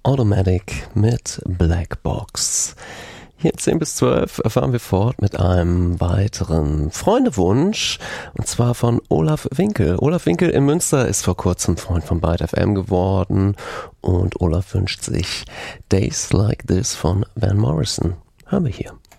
Automatic mit Black Box. Hier 10 bis 12 fahren wir fort mit einem weiteren Freundewunsch, und zwar von Olaf Winkel. Olaf Winkel in Münster ist vor kurzem Freund von Byte FM geworden und Olaf wünscht sich Days Like This von Van Morrison. Haben wir hier.